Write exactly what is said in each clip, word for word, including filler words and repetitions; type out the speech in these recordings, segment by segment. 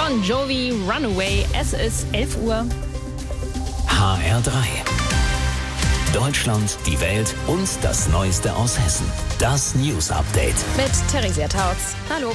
Bon Jovi, Runaway. Es ist elf Uhr. H R drei. Deutschland, die Welt und das Neueste aus Hessen. Das News Update. Mit Theresia Tautz. Hallo.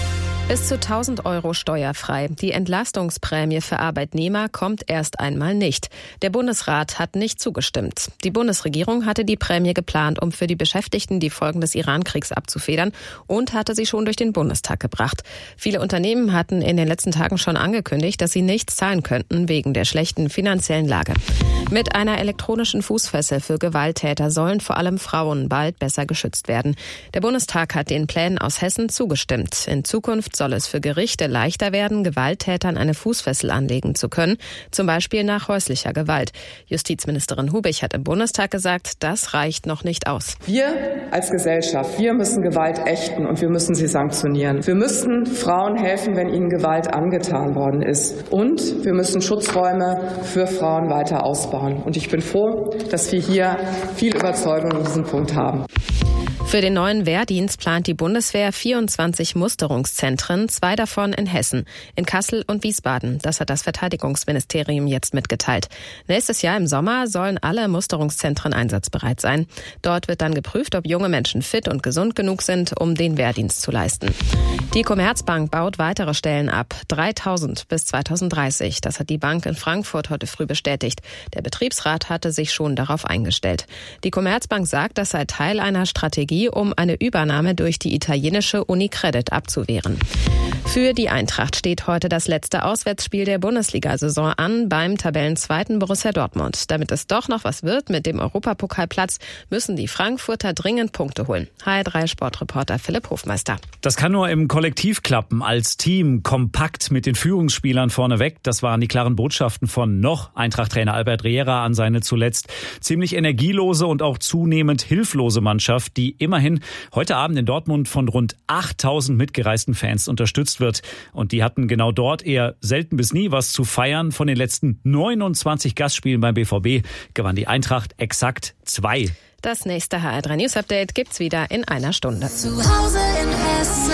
Bis zu tausend Euro steuerfrei. Die Entlastungsprämie für Arbeitnehmer kommt erst einmal nicht. Der Bundesrat hat nicht zugestimmt. Die Bundesregierung hatte die Prämie geplant, um für die Beschäftigten die Folgen des Iran-Kriegs abzufedern und hatte sie schon durch den Bundestag gebracht. Viele Unternehmen hatten in den letzten Tagen schon angekündigt, dass sie nichts zahlen könnten wegen der schlechten finanziellen Lage. Mit einer elektronischen Fußfessel für Gewalttäter sollen vor allem Frauen bald besser geschützt werden. Der Bundestag hat den Plänen aus Hessen zugestimmt. In Zukunft soll es für Gerichte leichter werden, Gewalttätern eine Fußfessel anlegen zu können, zum Beispiel nach häuslicher Gewalt. Justizministerin Hubich hat im Bundestag gesagt, das reicht noch nicht aus. Wir als Gesellschaft, wir müssen Gewalt ächten und wir müssen sie sanktionieren. Wir müssen Frauen helfen, wenn ihnen Gewalt angetan worden ist. Und wir müssen Schutzräume für Frauen weiter ausbauen. Und ich bin froh, dass wir hier viel Überzeugung in diesem Punkt haben. Für den neuen Wehrdienst plant die Bundeswehr vierundzwanzig Musterungszentren, zwei davon in Hessen, in Kassel und Wiesbaden. Das hat das Verteidigungsministerium jetzt mitgeteilt. Nächstes Jahr im Sommer sollen alle Musterungszentren einsatzbereit sein. Dort wird dann geprüft, ob junge Menschen fit und gesund genug sind, um den Wehrdienst zu leisten. Die Commerzbank baut weitere Stellen ab, dreitausend bis zweitausenddreißig. Das hat die Bank in Frankfurt heute früh bestätigt. Der Betriebsrat hatte sich schon darauf eingestellt. Die Commerzbank sagt, das sei Teil einer Strategie, um eine Übernahme durch die italienische Unicredit abzuwehren. Für die Eintracht steht heute das letzte Auswärtsspiel der Bundesliga-Saison an beim Tabellenzweiten Borussia Dortmund. Damit es doch noch was wird mit dem Europapokalplatz, müssen die Frankfurter dringend Punkte holen. H R drei Sportreporter Philipp Hofmeister. Das kann nur im Kollektiv klappen, als Team, kompakt mit den Führungsspielern vorneweg. Das waren die klaren Botschaften von noch Eintracht-Trainer Albert Riera an seine zuletzt ziemlich energielose und auch zunehmend hilflose Mannschaft, die immerhin heute Abend in Dortmund von rund achttausend mitgereisten Fans unterstützt wird. Und die hatten genau dort eher selten bis nie was zu feiern. Von den letzten neunundzwanzig Gastspielen beim B V B gewann die Eintracht exakt zwei. Das nächste H R drei News Update gibt's wieder in einer Stunde. Zu Hause in Hessen.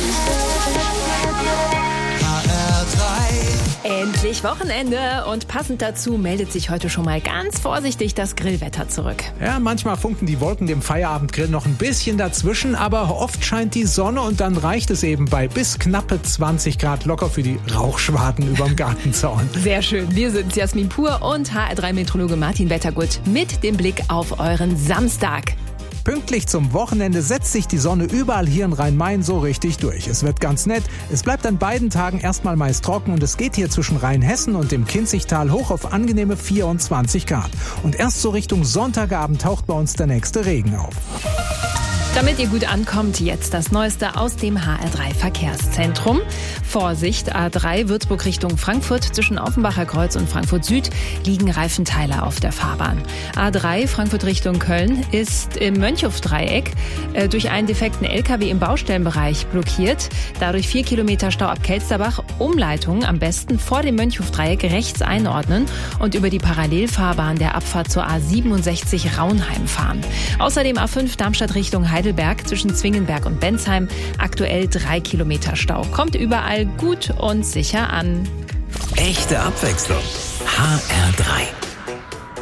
H R drei. Endlich Wochenende und passend dazu meldet sich heute schon mal ganz vorsichtig das Grillwetter zurück. Ja, manchmal funken die Wolken dem Feierabendgrill noch ein bisschen dazwischen, aber oft scheint die Sonne und dann reicht es eben bei bis knappe zwanzig Grad locker für die Rauchschwaden überm Gartenzaun. Sehr schön. Wir sind Jasmin Pur und H R drei Meteorologe Martin Wettergut mit dem Blick auf euren Samstag. Pünktlich zum Wochenende setzt sich die Sonne überall hier in Rhein-Main so richtig durch. Es wird ganz nett. Es bleibt an beiden Tagen erstmal meist trocken und es geht hier zwischen Rheinhessen und dem Kinzigtal hoch auf angenehme vierundzwanzig Grad. Und erst so Richtung Sonntagabend taucht bei uns der nächste Regen auf. Damit ihr gut ankommt, jetzt das Neueste aus dem H R drei Verkehrszentrum. Vorsicht, A drei Würzburg Richtung Frankfurt, zwischen Offenbacher Kreuz und Frankfurt Süd liegen Reifenteile auf der Fahrbahn. A drei Frankfurt Richtung Köln ist im Mönchhof-Dreieck äh, durch einen defekten L K W im Baustellenbereich blockiert. Dadurch vier Kilometer Stau ab Kelsterbach. Umleitung am besten vor dem Mönchhof-Dreieck rechts einordnen und über die Parallelfahrbahn der Abfahrt zur A siebenundsechzig Raunheim fahren. Außerdem A fünf Darmstadt Richtung Heidelberg. Heidelberg zwischen Zwingenberg und Bensheim. Aktuell drei Kilometer Stau. Kommt überall gut und sicher an. Echte Abwechslung. H R drei.